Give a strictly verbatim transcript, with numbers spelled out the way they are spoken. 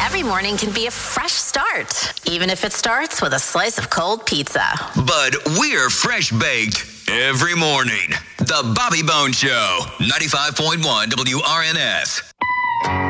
every morning can be a fresh start, even if it starts with a slice of cold pizza. But we're fresh baked every morning. The Bobby Bones Show, ninety-five point one W R N S.